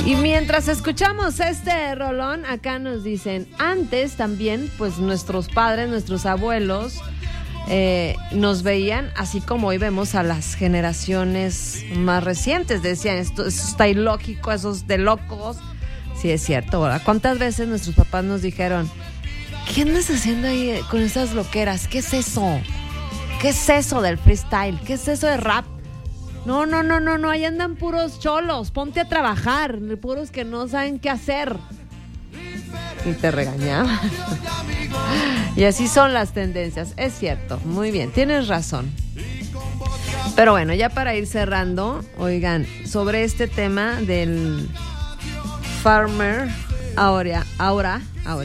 Y mientras escuchamos este rolón, acá nos dicen, antes también, pues nuestros padres, nuestros abuelos, nos veían así como hoy vemos a las generaciones más recientes. Decían, esto está ilógico, eso es de locos. Sí, es cierto, ¿verdad? ¿Cuántas veces nuestros papás nos dijeron, ¿qué andas haciendo ahí con esas loqueras? ¿Qué es eso? ¿Qué es eso del freestyle? ¿Qué es eso de rap? No, ahí andan puros cholos, ponte a trabajar, puros que no saben qué hacer. Y te regañaban. Y así son las tendencias, es cierto, muy bien, tienes razón. Pero bueno, ya para ir cerrando, oigan, sobre este tema del farmer, ahora,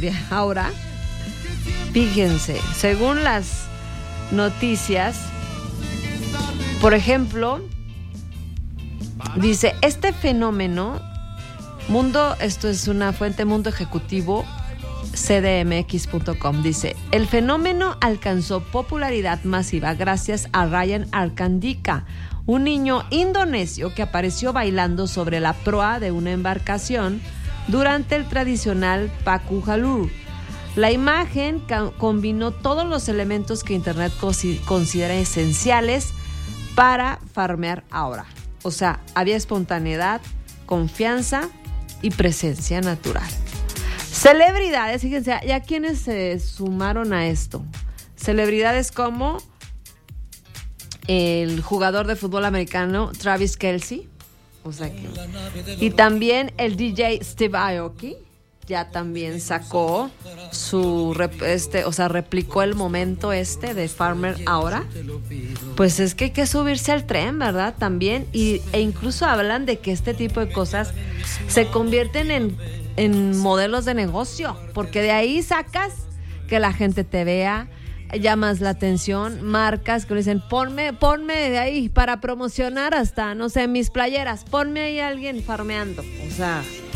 fíjense, según las noticias, por ejemplo, dice, este fenómeno, esto es una fuente, Mundo Ejecutivo, cdmx.com, dice, el fenómeno alcanzó popularidad masiva gracias a Ryan Arkandika, un niño indonesio que apareció bailando sobre la proa de una embarcación durante el tradicional Paku Halur. La imagen combinó todos los elementos que Internet considera esenciales para farmear ahora. O sea, había espontaneidad, confianza y presencia natural. Celebridades, fíjense, ya quienes se sumaron a esto. Celebridades como el jugador de fútbol americano Travis Kelce, o sea que, y también el DJ Steve Aoki, ya también sacó su replicó el momento de Farmer ahora. Pues es que hay que subirse al tren, ¿verdad? También, e incluso hablan de que este tipo de cosas se convierten en modelos de negocio, porque de ahí sacas que la gente te vea, llamas la atención, marcas que le dicen, ponme de ahí para promocionar hasta, no sé, mis playeras, ponme ahí a alguien farmeando, o sea...